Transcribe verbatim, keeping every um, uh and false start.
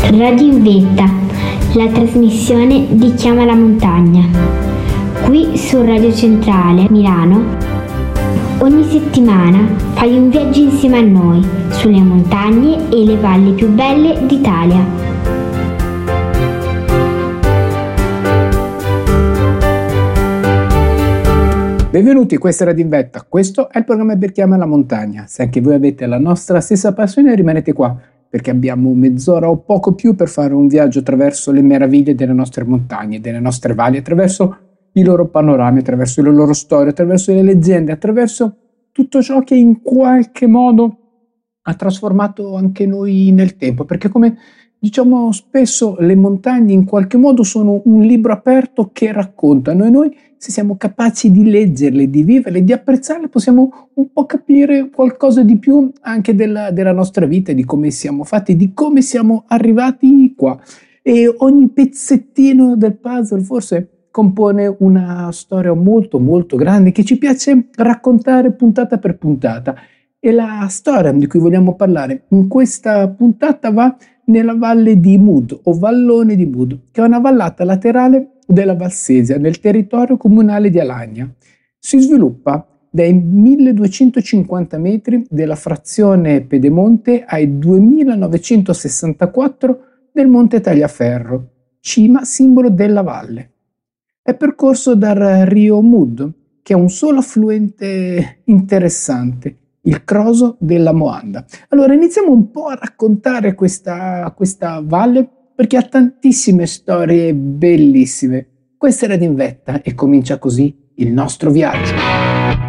Radio in Vetta, la trasmissione di Chiama la Montagna. Qui su Radio Centrale Milano, ogni settimana fai un viaggio insieme a noi sulle montagne e le valli più belle d'Italia. Benvenuti, questa è Radio in Vetta, questo è il programma per Chiama la Montagna. Se anche voi avete la nostra stessa passione, rimanete qua, perché abbiamo mezz'ora o poco più per fare un viaggio attraverso le meraviglie delle nostre montagne, delle nostre valli, attraverso i loro panorami, attraverso le loro storie, attraverso le leggende, attraverso tutto ciò che in qualche modo ha trasformato anche noi nel tempo, perché come diciamo spesso le montagne in qualche modo sono un libro aperto che raccontano e noi, se siamo capaci di leggerle, di viverle, di apprezzarle, possiamo un po' capire qualcosa di più anche della, della nostra vita, di come siamo fatti, di come siamo arrivati qua. E ogni pezzettino del puzzle forse compone una storia molto molto grande che ci piace raccontare puntata per puntata. E la storia di cui vogliamo parlare in questa puntata va nella valle di Mud o vallone di Mud, che è una vallata laterale della Valsesia nel territorio comunale di Alagna. Si sviluppa dai milleduecentocinquanta metri della frazione Pedemonte ai duemilanovecentosessantaquattro del Monte Tagliaferro, cima simbolo della valle. È percorso dal Rio Mud, che è un solo affluente interessante, il Croso della Moanda. Allora iniziamo un po' a raccontare questa, questa valle, perché ha tantissime storie bellissime. Questa era Radio in Vetta e comincia così il nostro viaggio.